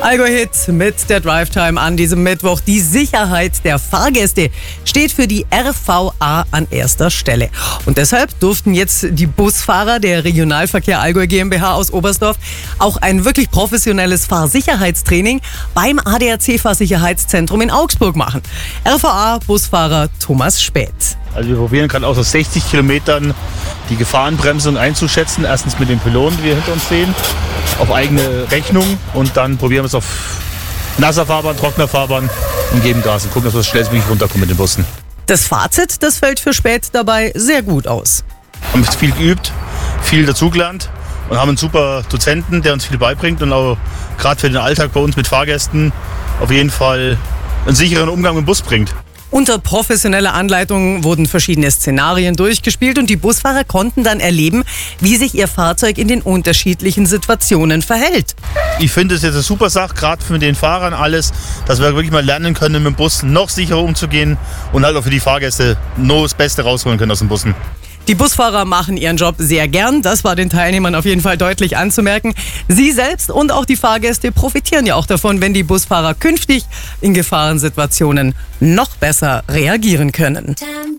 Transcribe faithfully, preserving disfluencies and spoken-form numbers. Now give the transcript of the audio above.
Allgäu-Hit mit der Drive-Time an diesem Mittwoch. Die Sicherheit der Fahrgäste steht für die R V A an erster Stelle. Und deshalb durften jetzt die Busfahrer der Regionalverkehr Allgäu GmbH aus Oberstdorf auch ein wirklich professionelles Fahrsicherheitstraining beim A D A C-Fahrsicherheitszentrum in Augsburg machen. R V A-Busfahrer Thomas Späth. Also wir probieren gerade aus sechzig Kilometern die Gefahrenbremsung einzuschätzen. Erstens mit den Pylonen, die wir hinter uns sehen, auf eigene Rechnung. Und dann probieren wir es auf nasser Fahrbahn, trockener Fahrbahn und geben Gas und gucken, dass wir schnellstmöglich runterkommen mit den Bussen. Das Fazit, das fällt für Späth dabei sehr gut aus. Wir haben viel geübt, viel dazugelernt und haben einen super Dozenten, der uns viel beibringt und auch gerade für den Alltag bei uns mit Fahrgästen auf jeden Fall einen sicheren Umgang mit dem Bus bringt. Unter professioneller Anleitung wurden verschiedene Szenarien durchgespielt und die Busfahrer konnten dann erleben, wie sich ihr Fahrzeug in den unterschiedlichen Situationen verhält. Ich finde es jetzt eine super Sache, gerade für den Fahrern alles, dass wir wirklich mal lernen können, mit dem Bus noch sicherer umzugehen und halt auch für die Fahrgäste nur das Beste rausholen können aus den Bussen. Die Busfahrer machen ihren Job sehr gern, das war den Teilnehmern auf jeden Fall deutlich anzumerken. Sie selbst und auch die Fahrgäste profitieren ja auch davon, wenn die Busfahrer künftig in Gefahrensituationen noch besser reagieren können.